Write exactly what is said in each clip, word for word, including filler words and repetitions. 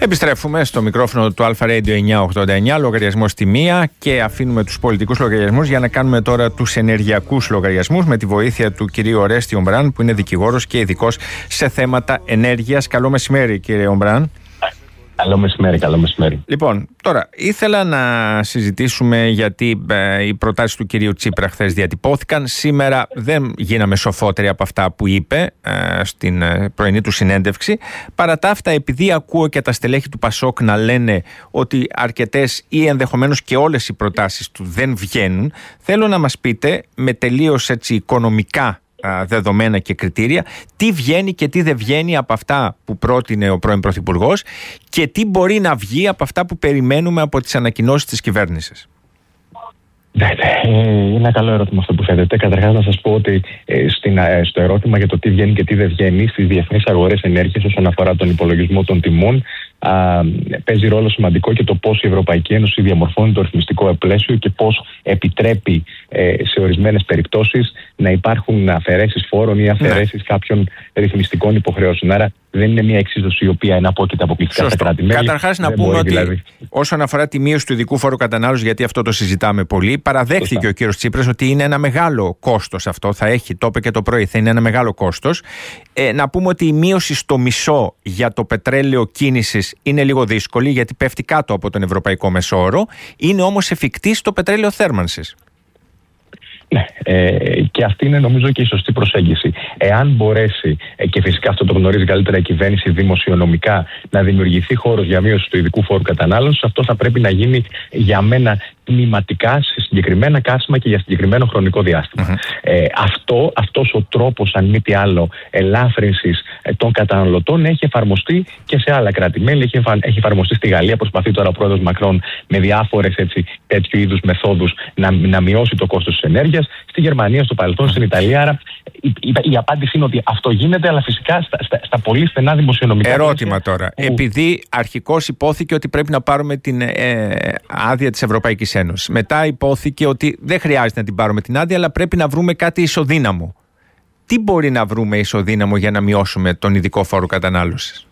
Επιστρέφουμε στο μικρόφωνο του Αλφα Radio εννιακόσια ογδόντα εννιά, λογαριασμός στη μία, και αφήνουμε τους πολιτικούς λογαριασμούς για να κάνουμε τώρα τους ενεργειακούς λογαριασμούς με τη βοήθεια του κυρίου Ορέστη Ομπράν, που είναι δικηγόρος και ειδικός σε θέματα ενέργειας. Καλό μεσημέρι, κύριε Ομπράν. Καλό μεσημέρι, καλό μεσημέρι. Λοιπόν, τώρα ήθελα να συζητήσουμε, γιατί ε, οι προτάσεις του κυρίου Τσίπρα χθες διατυπώθηκαν. Σήμερα δεν γίναμε σοφότεροι από αυτά που είπε ε, στην ε, πρωινή του συνέντευξη. Παρά τα αυτά, επειδή ακούω και τα στελέχη του Πασόκ να λένε ότι αρκετές ή ενδεχομένως και όλες οι προτάσεις του δεν βγαίνουν, θέλω να μας πείτε με τελείως έτσι οικονομικά δεδομένα και κριτήρια τι βγαίνει και τι δεν βγαίνει από αυτά που πρότεινε ο πρώην Πρωθυπουργός και τι μπορεί να βγει από αυτά που περιμένουμε από τις ανακοινώσεις της κυβέρνησης. Είναι ένα καλό ερώτημα αυτό που θέτετε. Καταρχάς, να σας πω ότι ε, στην, ε, στο ερώτημα για το τι βγαίνει και τι δεν βγαίνει στις διεθνείς αγορές ενέργειας όσον αφορά τον υπολογισμό των τιμών, α, παίζει ρόλο σημαντικό και το πώς η Ευρωπαϊκή Ένωση διαμορφώνει το ρυθμιστικό πλαίσιο και πώς επιτρέπει ε, σε ορισμένες περιπτώσεις να υπάρχουν αφαιρέσεις φόρων ή αφαιρέσεις ναι. κάποιων ρυθμιστικών υποχρεώσεων. Άρα δεν είναι μια εξίσωση η οποία εναπόκειται αποκλειστικά στα κράτη-μέλη. Καταρχάς, να πούμε ότι δηλαδή, όσον αφορά τη μείωση του ειδικού φόρου κατανάλωσης, γιατί αυτό το συζητάμε πολύ, παραδέχθηκε Σωστά. ο κύριος Τσίπρας ότι είναι ένα μεγάλο κόστος αυτό. Θα έχει, το είπε και το πρωί, θα είναι ένα μεγάλο κόστος. Ε, να πούμε ότι η μείωση στο μισό για το πετρέλαιο κίνησης είναι λίγο δύσκολη, γιατί πέφτει κάτω από τον ευρωπαϊκό μεσόωρο. Είναι όμως εφικτή στο πετρέλαιο θέρμανσης. Ναι, ε, και αυτή είναι νομίζω και η σωστή προσέγγιση. Εάν μπορέσει, ε, και φυσικά αυτό το γνωρίζει καλύτερα η κυβέρνηση δημοσιονομικά, να δημιουργηθεί χώρος για μείωση του ειδικού φόρου κατανάλωσης, αυτό θα πρέπει να γίνει για μένα τμηματικά σε συγκεκριμένα καύσιμα και για συγκεκριμένο χρονικό διάστημα. Mm-hmm. Ε, αυτό, αυτός ο τρόπος, αν μη τι άλλο, ελάφρυνσης ε, των καταναλωτών έχει εφαρμοστεί και σε άλλα κράτη-μέλη. Έχει, εφα, έχει εφαρμοστεί στη Γαλλία. Προσπαθεί τώρα ο πρόεδρος Μακρόν με διάφορες έτσι, τέτοιου είδους μεθόδους να, να μειώσει το κόστος της ενέργειας. Στη Γερμανία, στο παρελθόν, στην Ιταλία. Άρα η, η, η απάντηση είναι ότι αυτό γίνεται, αλλά φυσικά στα, στα, στα πολύ στενά δημοσιονομικά. Ερώτημα τώρα. Που... Επειδή αρχικώς υπόθηκε ότι πρέπει να πάρουμε την ε, άδεια της Ευρωπαϊκής Ένωσης. Μετά υπόθηκε ότι δεν χρειάζεται να την πάρουμε την άδεια, αλλά πρέπει να βρούμε κάτι ισοδύναμο. Τι μπορεί να βρούμε ισοδύναμο για να μειώσουμε τον ειδικό φόρο κατανάλωσης?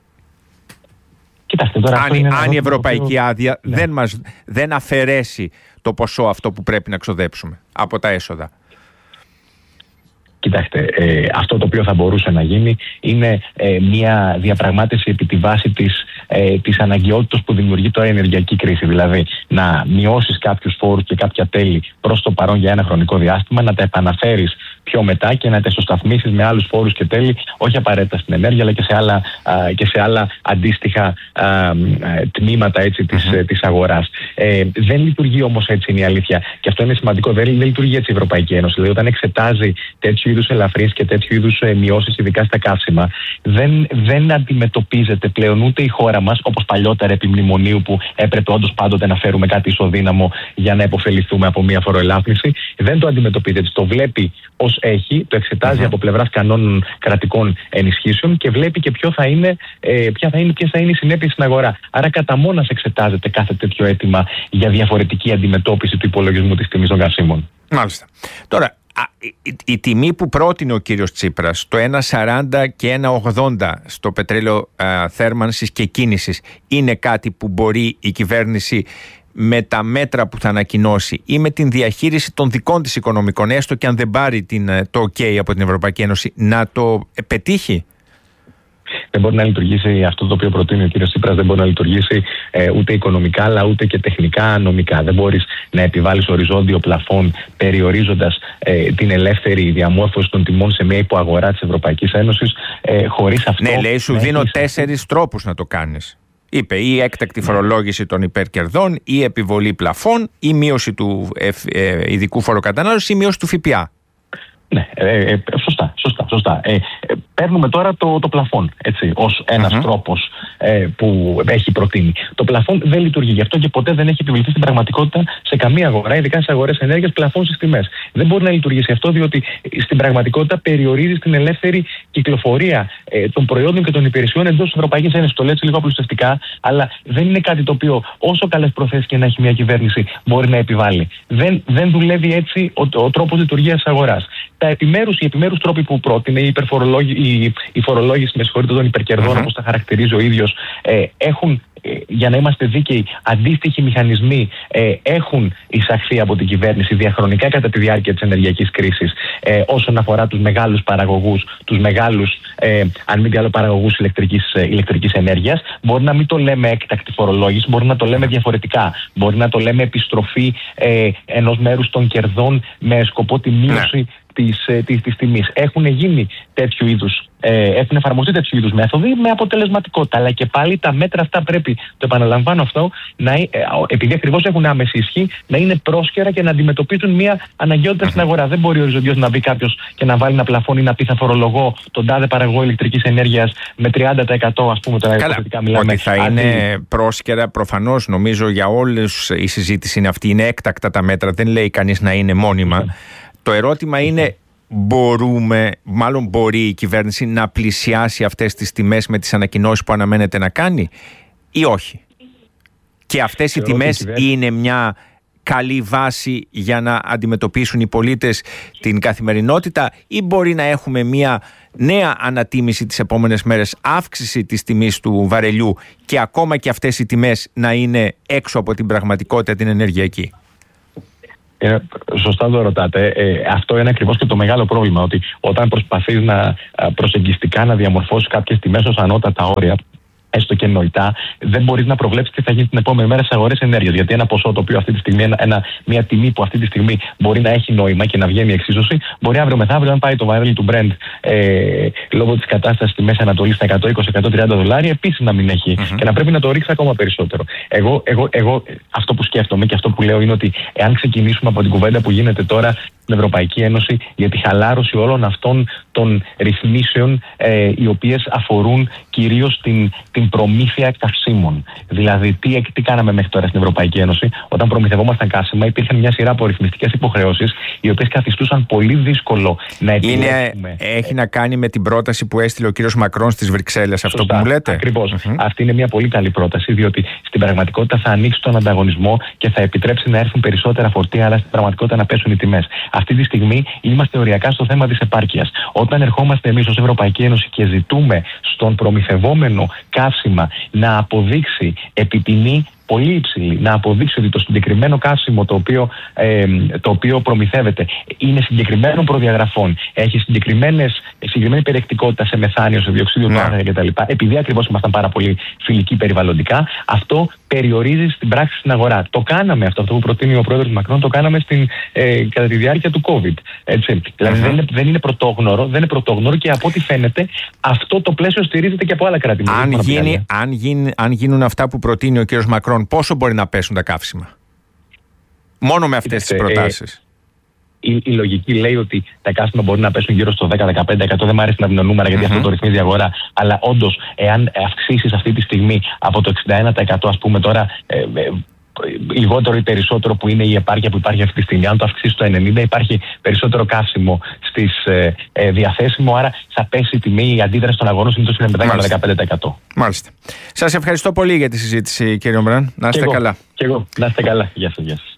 Κοιτάξτε, τώρα αν, αυτό είναι αν η ευρωπαϊκή οποίο... άδεια ναι. δεν, μας, δεν αφαιρέσει το ποσό αυτό που πρέπει να ξοδέψουμε από τα έσοδα. Κοιτάξτε, ε, αυτό το οποίο θα μπορούσε να γίνει είναι ε, μια διαπραγμάτευση επί τη βάση της, ε, της αναγκαιότητας που δημιουργεί τώρα η ενεργειακή κρίση. Δηλαδή, να μειώσεις κάποιους φόρους και κάποια τέλη προς το παρόν για ένα χρονικό διάστημα, να τα επαναφέρεις πιο μετά και να τα ισοσταθμίσεις με άλλους φόρους και τέλη, όχι απαραίτητα στην ενέργεια, αλλά και σε άλλα, α, και σε άλλα αντίστοιχα α, α, τμήματα έτσι, της, mm-hmm. της αγοράς. Ε, δεν λειτουργεί όμως έτσι, είναι η αλήθεια. Και αυτό είναι σημαντικό. Δεν, δεν λειτουργεί έτσι η Ευρωπαϊκή Ένωση. Δηλαδή, όταν εξετάζει τέτοιου είδους ελαφρύνσεις και τέτοιου είδους ε, μειώσεις, ειδικά στα καύσιμα, δεν, δεν αντιμετωπίζεται πλέον ούτε η χώρα μας, όπως παλιότερα επί μνημονίου, που έπρεπε όντως πάντοτε να φέρουμε κάτι ισοδύναμο για να υποφεληθούμε από μια φοροελάφρυνση. Δεν το αντιμετωπίζεται. Το βλέπει ως έχει, το εξετάζει mm-hmm. από πλευράς κανόνων κρατικών ενισχύσεων και βλέπει και ποιο θα είναι, ε, ποια θα είναι, ποιες θα είναι οι συνέπειες στην αγορά. Άρα, κατά μόνας εξετάζεται κάθε τέτοιο αίτημα για διαφορετική αντιμετώπιση του υπολογισμού της τιμής των καυσίμων. Μάλιστα. Τώρα, η, η, η τιμή που πρότεινε ο κύριος Τσίπρας, το ένα σαράντα και ένα ογδόντα στο πετρέλαιο α, θέρμανσης και κίνησης, είναι κάτι που μπορεί η κυβέρνηση με τα μέτρα που θα ανακοινώσει ή με την διαχείριση των δικών της οικονομικών, έστω και αν δεν πάρει την, το OK από την Ευρωπαϊκή Ένωση, να το πετύχει? Δεν μπορεί να λειτουργήσει αυτό το οποίο προτείνει ο κ. Τσίπρας, δεν μπορεί να λειτουργήσει ε, ούτε οικονομικά αλλά ούτε και τεχνικά νομικά. Δεν μπορείς να επιβάλλεις οριζόντιο πλαφόν περιορίζοντας ε, την ελεύθερη διαμόρφωση των τιμών σε μια υποαγορά της Ευρωπαϊκής Ένωσης ε, χωρίς αυτό. Ναι, λέει, σου δίνω έχεις... τέσσερις τρόπους να το κάνεις. Είπε ή έκτακτη φορολόγηση των υπερκερδών, ή επιβολή πλαφών, ή μείωση του ε, ε, ειδικού φοροκατανάλωσης, ή μείωση του ΦΠΑ. Ναι, ε, ε, σωστά, σωστά, σωστά. Ε, ε, παίρνουμε τώρα το, το πλαφόν, έτσι, ως ένας mm-hmm. τρόπος ε, που έχει προτείνει. Το πλαφόν δεν λειτουργεί, γι' αυτό και ποτέ δεν έχει επιβληθεί στην πραγματικότητα σε καμία αγορά, ειδικά στις αγορές ενέργειας, πλαφόν στις τιμές. Δεν μπορεί να λειτουργήσει αυτό, διότι στην πραγματικότητα περιορίζει την ελεύθερη κυκλοφορία ε, των προϊόντων και των υπηρεσιών εντός της Ευρωπαϊκής Ένωσης. Το λέω έτσι λίγο απλουστευτικά, αλλά δεν είναι κάτι το οποίο, όσο καλές προθέσεις και να έχει μια κυβέρνηση, μπορεί να επιβάλλει. Δεν, δεν δουλεύει έτσι ο, ο τρόπος λειτουργίας της αγοράς. Τα επιμέρους, οι επιμέρους τρόποι που, πρό, ότι είναι η, η, η φορολόγηση με συγχωρείτε των υπερκερδών, mm-hmm. όπως τα χαρακτηρίζει ο ίδιος, ε, έχουν, ε, για να είμαστε δίκαιοι, αντίστοιχοι μηχανισμοί ε, έχουν εισαχθεί από την κυβέρνηση διαχρονικά κατά τη διάρκεια της ενεργειακής κρίσης ε, όσον αφορά τους μεγάλους παραγωγούς, τους μεγάλους, ε, αν μη τι άλλο, παραγωγούς ηλεκτρικής, ε, ηλεκτρικής ενέργειας. Μπορεί να μην το λέμε έκτακτη φορολόγηση, μπορεί να το λέμε διαφορετικά. Μπορεί να το λέμε επιστροφή ε, ενός μέρους των κερδών με σκοπό τη μείωση ναι. της, της, της τιμής. Έχουν γίνει τέτοιου είδους, ε, έχουν εφαρμοστεί τέτοιου είδους μέθοδοι με αποτελεσματικότητα. Αλλά και πάλι τα μέτρα αυτά πρέπει, το επαναλαμβάνω αυτό, να, ε, επειδή ακριβώς έχουν άμεση ισχύ, να είναι πρόσκαιρα και να αντιμετωπίζουν μια αναγκαιότητα στην αγορά. Δεν μπορεί οριζοντίως να μπει κάποιος και να βάλει ένα πλαφόν ή να πει θα φορολογώ τον τάδε παραγωγό ηλεκτρικής ενέργειας με τριάντα τοις εκατό, ας πούμε, τώρα υποθετικά μιλάμε. Ότι θα αντί... είναι πρόσκαιρα, προφανώς νομίζω για όλους η συζήτηση είναι αυτή. Είναι έκτακτα τα μέτρα, δεν λέει κανείς να είναι μόνιμα. Mm-hmm. Το ερώτημα είναι, μπορούμε, μάλλον μπορεί η κυβέρνηση να πλησιάσει αυτές τις τιμές με τις ανακοινώσεις που αναμένεται να κάνει ή όχι? Και αυτές οι τιμές κυβέρνηση... είναι μια καλή βάση για να αντιμετωπίσουν οι πολίτες την καθημερινότητα, ή μπορεί να έχουμε μια νέα ανατίμηση τις επόμενες μέρες, αύξηση της τιμής του βαρελιού και ακόμα και αυτές οι τιμές να είναι έξω από την πραγματικότητα την ενεργειακή? Ε, σωστά το ρωτάτε. Ε, αυτό είναι ακριβώς και το μεγάλο πρόβλημα. Ότι όταν προσπαθείς να προσεγγιστικά να διαμορφώσεις κάποιες τιμές ως ανώτατα όρια, έστω και νοητά, δεν μπορείς να προβλέψεις τι θα γίνει την επόμενη μέρα στις αγορές ενέργειας. Γιατί ένα ποσό το οποίο αυτή τη στιγμή, ένα, ένα, μια τιμή που αυτή τη στιγμή μπορεί να έχει νόημα και να βγαίνει εξίσωση, μπορεί αύριο μεθαύριο, αν πάει το βαρέλι του Brent ε, λόγω της κατάστασης στη Μέση Ανατολή στα εκατόν είκοσι με εκατόν τριάντα δολάρια, επίσης να μην έχει mm-hmm. και να πρέπει να το ρίξει ακόμα περισσότερο. Εγώ, εγώ, εγώ αυτό που σκέφτομαι και αυτό που λέω είναι ότι εάν ξεκινήσουμε από την κουβέντα που γίνεται τώρα στην Ευρωπαϊκή Ένωση για τη χαλάρωση όλων αυτών των ρυθμίσεων ε, οι οποίες αφορούν κυρίως την, την προμήθεια καυσίμων. Δηλαδή, τι, τι κάναμε μέχρι τώρα στην Ευρωπαϊκή Ένωση? Όταν προμηθευόμασταν καύσιμα, υπήρχαν μια σειρά από ρυθμιστικές υποχρεώσεις, οι οποίες καθιστούσαν πολύ δύσκολο να επιλέξουμε. Έχει να κάνει με την πρόταση που έστειλε ο κύριος Μακρόν στις Βρυξέλλες, αυτό που μου λέτε? Ακριβώς. Mm-hmm. Αυτή είναι μια πολύ καλή πρόταση, διότι στην πραγματικότητα θα ανοίξει τον ανταγωνισμό και θα επιτρέψει να έρθουν περισσότερα φορτία, αλλά στην πραγματικότητα να πέσουν οι τιμές. Αυτή τη στιγμή είμαστε οριακά στο θέμα της επάρκειας. Όταν ερχόμαστε εμείς ως Ευρωπαϊκή Ένωση και ζητούμε στον προμηθευόμενο καύσιμα να αποδείξει επιτιμή πολύ υψηλή, να αποδείξει ότι το συγκεκριμένο καύσιμο το οποίο, ε, το οποίο προμηθεύεται είναι συγκεκριμένων προδιαγραφών, έχει συγκεκριμένες, συγκεκριμένη περιεκτικότητα σε μεθάνιο, σε διοξείδιο του άνθρακα κτλ. Επειδή ακριβώς ήμασταν πάρα πολύ φιλικοί περιβαλλοντικά, αυτό περιορίζει στην πράξη στην αγορά. Το κάναμε αυτό, αυτό που προτείνει ο πρόεδρος Μακρόν, το κάναμε στην, ε, κατά τη διάρκεια του COVID. Έτσι. Δηλαδή mm-hmm. δεν, είναι, δεν, είναι πρωτόγνωρο, δεν είναι πρωτόγνωρο και από ό,τι φαίνεται αυτό το πλαίσιο στηρίζεται και από άλλα κράτη-μέλη. Αν, γίνει, αν, γίνει, αν γίνουν αυτά που προτείνει ο κ. Μακρόν, πόσο μπορεί να πέσουν τα καύσιμα? Μόνο με αυτές τις προτάσεις. Ε, η, η λογική λέει ότι τα καύσιμα μπορεί να πέσουν γύρω στο δέκα με δεκαπέντε τοις εκατό. Δεν μου αρέσει να δίνω νούμερα γιατί mm-hmm. αυτό το ρυθμίζει η αγορά. Αλλά όντως, εάν αυξήσεις αυτή τη στιγμή από το εξήντα ένα τοις εκατό, ας πούμε τώρα, ε, ε, λιγότερο ή περισσότερο που είναι η επάρκεια που υπάρχει αυτή τη στιγμή, αν το αυξήσει το ενενήντα τοις εκατό, υπάρχει περισσότερο καύσιμο στις, ε, ε, διαθέσιμο, άρα θα πέσει η τιμή, η αντίδραση των αγορών συνήθως είναι με δέκα με δεκαπέντε τοις εκατό. Μάλιστα. Σας ευχαριστώ πολύ για τη συζήτηση, κύριε Ομπράν. Να είστε καλά. Και εγώ. Να είστε καλά. Γεια σας. Γεια σας.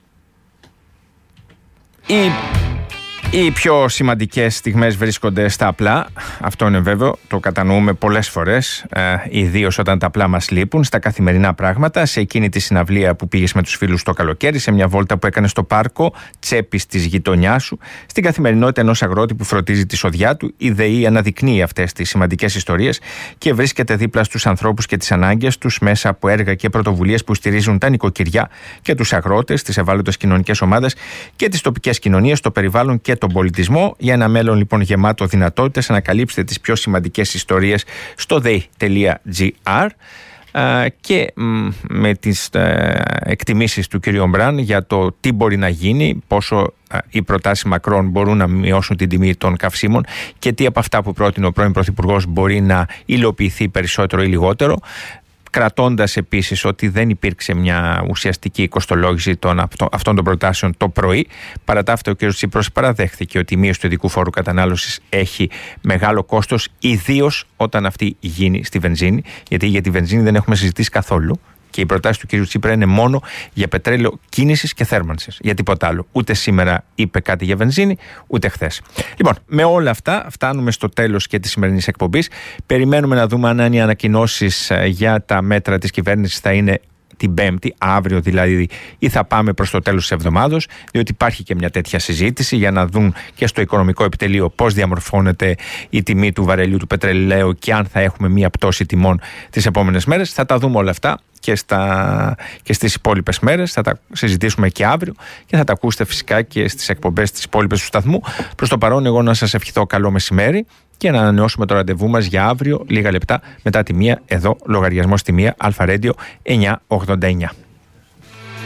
Η... Οι πιο σημαντικές στιγμές βρίσκονται στα απλά. Αυτό είναι βέβαιο, το κατανοούμε πολλές φορές, ε, ιδίως όταν τα απλά μας λείπουν, στα καθημερινά πράγματα, σε εκείνη τη συναυλία που πήγες με τους φίλους το καλοκαίρι, σε μια βόλτα που έκανες στο πάρκο τσέπης της γειτονιάς σου, στην καθημερινότητα ενός αγρότη που φροντίζει τη σοδιά του. Η ΔΕΗ αναδεικνύει αυτές τις σημαντικές ιστορίες και βρίσκεται δίπλα στους ανθρώπους και τις ανάγκες τους μέσα από έργα και πρωτοβουλίες που στηρίζουν τα νοικοκυριά και τους αγρότες, τις ευάλωτες κοινωνικές ομάδες και τις τοπικές κοινωνίες, το περιβάλλον και τον πολιτισμό. Για ένα μέλλον λοιπόν γεμάτο δυνατότητες, ανακαλύψτε τις πιο σημαντικές ιστορίες στο δέι τελεία τζι άρ και με τις εκτιμήσεις του κ. Ομπράν για το τι μπορεί να γίνει, πόσο οι προτάσεις Μακρόν μπορούν να μειώσουν την τιμή των καυσίμων και τι από αυτά που πρότεινε ο πρώην Πρωθυπουργός μπορεί να υλοποιηθεί περισσότερο ή λιγότερο, κρατώντας επίσης ότι δεν υπήρξε μια ουσιαστική κοστολόγηση των αυτο, αυτών των προτάσεων το πρωί. Παρά τα αυτά, ο κ. Τσίπρας παραδέχθηκε ότι η μείωση του ειδικού φόρου κατανάλωσης έχει μεγάλο κόστος, ιδίως όταν αυτή γίνει στη βενζίνη, γιατί για τη βενζίνη δεν έχουμε συζητήσει καθόλου. Και η προτάση του κ. Τσίπρα είναι μόνο για πετρέλαιο κίνησης και θέρμανσης. Για τίποτα άλλο. Ούτε σήμερα είπε κάτι για βενζίνη, ούτε χθες. Λοιπόν, με όλα αυτά φτάνουμε στο τέλος και της σημερινής εκπομπής. Περιμένουμε να δούμε αν οι ανακοινώσεις για τα μέτρα της κυβέρνησης θα είναι την Πέμπτη, αύριο δηλαδή, ή θα πάμε προς το τέλος της εβδομάδος, διότι υπάρχει και μια τέτοια συζήτηση για να δουν και στο οικονομικό επιτελείο πώς διαμορφώνεται η τιμή του βαρελιού του πετρελαίου και αν θα έχουμε μια πτώση τιμών τις επόμενες μέρες. Θα τα δούμε όλα αυτά και, στα, και στις υπόλοιπες μέρες, θα τα συζητήσουμε και αύριο και θα τα ακούσετε φυσικά και στις εκπομπές τις υπόλοιπες του σταθμού. Προς το παρόν, εγώ να σας ευχηθώ καλό μεσημέρι και να ανανεώσουμε το ραντεβού μας για αύριο λίγα λεπτά μετά τη μία, εδώ λογαριασμός στη μία, Αλφα Ρέντιο εννιακόσια ογδόντα εννιά.